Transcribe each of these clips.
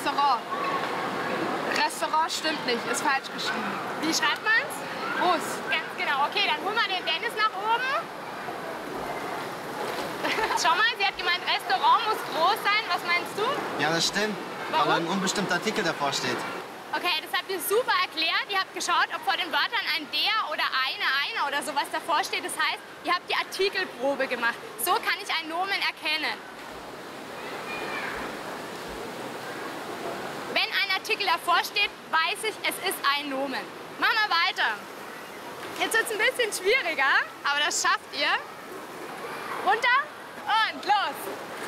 Restaurant. Restaurant stimmt nicht, ist falsch geschrieben. Wie schreibt man's? Groß. Ganz genau. Okay, dann holen wir den Dennis nach oben. Schau mal, sie hat gemeint, Restaurant muss groß sein. Was meinst du? Ja, das stimmt. Warum? Weil ein unbestimmter Artikel davor steht. Okay, das habt ihr super erklärt. Ihr habt geschaut, ob vor den Wörtern ein der oder einer oder sowas davor steht. Das heißt, ihr habt die Artikelprobe gemacht. So kann ich ein Nomen erkennen. Wenn ein Artikel davor steht, weiß ich, es ist ein Nomen. Machen wir weiter. Jetzt wird es ein bisschen schwieriger, aber das schafft ihr. Runter und los.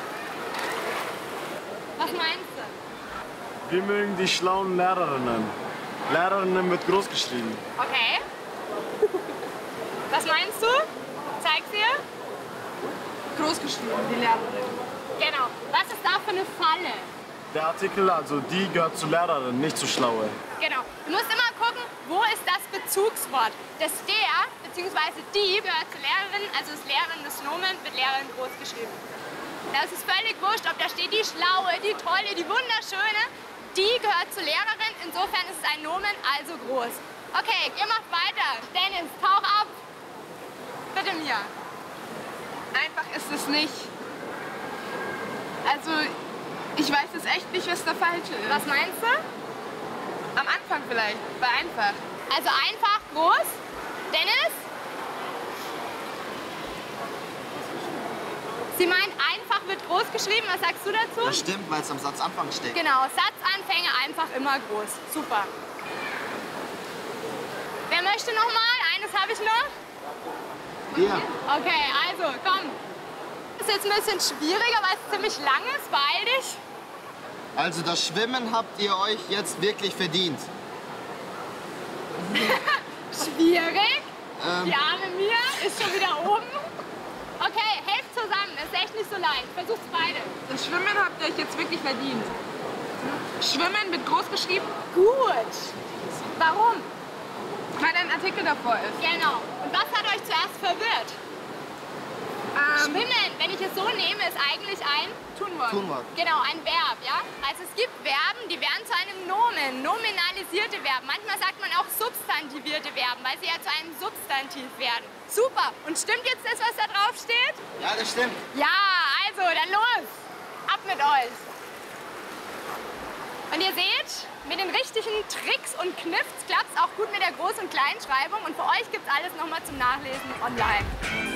Was meinst du? Wir mögen die schlauen Lehrerinnen. Lehrerinnen wird groß geschrieben. Okay. Was meinst du? Zeig's ihr. Groß geschrieben, die Lehrerin. Genau. Was ist da für eine Falle? Der Artikel, also die, gehört zu Lehrerin, nicht zu Schlaue. Genau. Du musst immer gucken, wo ist das Bezugswort. Das der bzw. die gehört zur Lehrerin, also ist Lehrerin das Nomen, wird Lehrerin groß geschrieben. Da ist es völlig wurscht, ob da steht die Schlaue, die Tolle, die Wunderschöne. Die gehört zur Lehrerin, insofern ist es ein Nomen, also groß. Okay, ihr macht weiter. Dennis, tauch ab. Bitte mir. Einfach ist es nicht. Also, ich weiß jetzt echt nicht, was da falsch ist. Was meinst du? Am Anfang vielleicht, war einfach. Also einfach, groß. Dennis? Sie meint, einfach wird groß geschrieben. Was sagst du dazu? Das stimmt, weil es am Satzanfang steht. Genau, Satzanfänge einfach immer groß. Super. Wer möchte noch mal? Eines habe ich noch. Wir. Okay, also, komm. Das ist jetzt ein bisschen schwieriger, weil es ziemlich lang ist. Beeil dich. Also das Schwimmen habt ihr euch jetzt wirklich verdient. Schwierig. Die arme Mia ist schon wieder oben. Okay, helft zusammen. Ist echt nicht so leicht. Versucht's beide. Das Schwimmen habt ihr euch jetzt wirklich verdient. Schwimmen wird groß geschrieben, Gut. Warum? weil ein Artikel davor ist. Genau. Und was hat euch zuerst verwirrt? Schwimmen, wenn ich es so nehme, ist eigentlich ein Tunwort. Tunwort. Genau, ein Verb, ja? Also es gibt Verben, die werden zu einem Nomen, nominalisierte Verben. Manchmal sagt man auch substantivierte Verben, weil sie ja zu einem Substantiv werden. Super. Und stimmt jetzt das, was da drauf steht? Ja, das stimmt. Ja, also, dann los. Ab mit euch. Und ihr seht, mit den richtigen Tricks und Kniffs klappt es auch gut mit der Groß- und Kleinschreibung. Und für euch gibt es alles nochmal zum Nachlesen online.